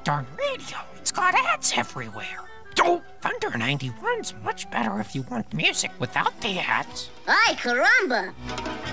darn radio. It's got ads everywhere. Oh, Thunder 91's much better if you want music without the ads. Ay, caramba!